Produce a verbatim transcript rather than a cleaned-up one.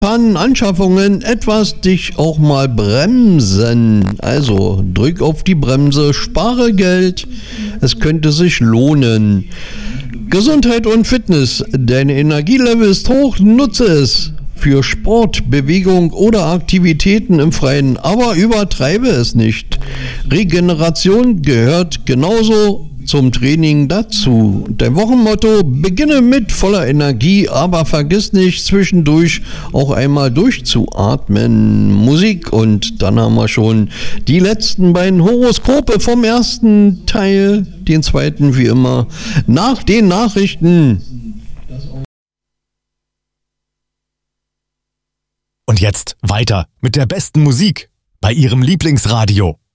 Anschaffungen etwas dich auch mal bremsen. Also drück auf die Bremse, spare Geld, es könnte sich lohnen. Gesundheit und Fitness, dein Energielevel ist hoch, nutze es für Sport, Bewegung oder Aktivitäten im Freien, aber übertreibe es nicht. Regeneration gehört genauso zum Training dazu. Dein Wochenmotto: beginne mit voller Energie, aber vergiss nicht zwischendurch auch einmal durchzuatmen. Musik, und dann haben wir schon die letzten beiden Horoskope vom ersten Teil, den zweiten wie immer nach den Nachrichten. Und jetzt weiter mit der besten Musik bei Ihrem Lieblingsradio.